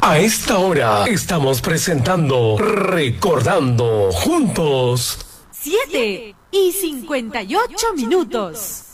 A esta hora estamos presentando Recordando Juntos. 7:58.